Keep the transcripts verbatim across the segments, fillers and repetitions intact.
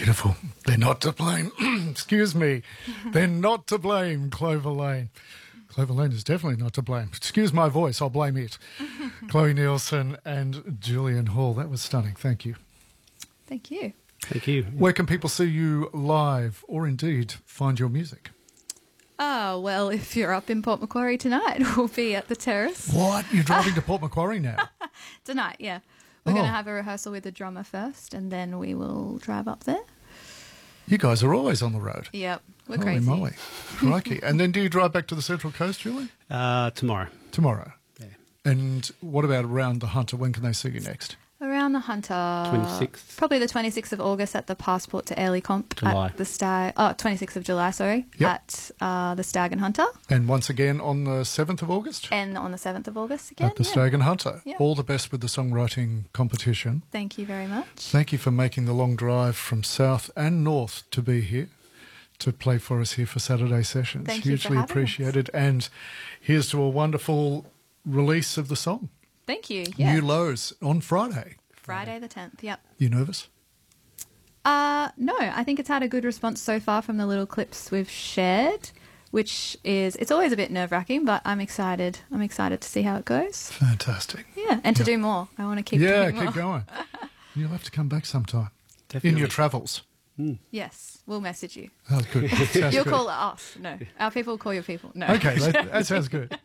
Beautiful. They're not to blame. Excuse me. They're not to blame, Clover Lane. Clover Lane is definitely not to blame. Excuse my voice, I'll blame it. Chloe Nielsen and Julian Hall. That was stunning. Thank you. Thank you. Thank you. Where can people see you live or indeed find your music? Oh, well, if you're up in Port Macquarie tonight, we'll be at the Terrace. What? You're driving to Port Macquarie now? Tonight, yeah. We're Oh. going to have a rehearsal with the drummer first, and then we will drive up there. You guys are always on the road. Yep, we're Holy crazy. moly. Crikey. And then do you drive back to the Central Coast, Julie? Uh, tomorrow. Tomorrow. Yeah. And what about around the Hunter? When can they see you next? Around the Hunter. twenty-sixth. Probably the twenty-sixth of August at the Passport to Airlie Comp. July. At the Stag. Oh, twenty-sixth of July, sorry. Yep. At uh, the Stag and Hunter. And once again on the seventh of August? And on the seventh of August again. At the yeah. Stag and Hunter. Yeah. All the best with the songwriting competition. Thank you very much. Thank you for making the long drive from south and north to be here, to play for us here for Saturday sessions. Thank you for Hugely having us. appreciated. And here's to a wonderful release of the song. Thank you. Yeah. New Lows on Friday. Friday the tenth, yep. You nervous? Uh, no, I think it's had a good response so far from the little clips we've shared, which is, it's always a bit nerve-wracking, but I'm excited. I'm excited to see how it goes. Fantastic. Yeah, and to Yeah. do more. I want to keep yeah, doing more. keep going. You'll have to come back sometime. Definitely. In your travels. Yes, we'll message you. Oh, good. Sounds You'll good. call us. No, our people will call your people. No. Okay, that, that sounds good.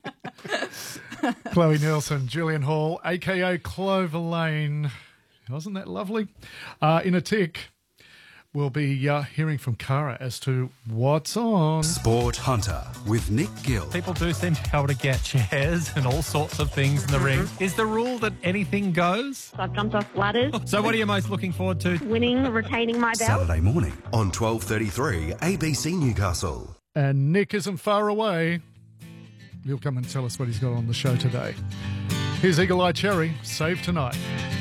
Chloe Nielsen, Julian Hall, a k a. Clover Lane. Wasn't that lovely? Uh, in a tick, we'll be uh, hearing from Cara as to what's on. Sport Hunter with Nick Gill. People do seem to be able to get chairs and all sorts of things in the ring. Is the rule that anything goes? I've jumped off ladders, So what are you most looking forward to? winning, retaining my belt. Saturday morning on twelve thirty-three A B C Newcastle. And Nick isn't far away. He'll come and tell us what he's got on the show today. Here's Eagle Eye Cherry, Save Tonight.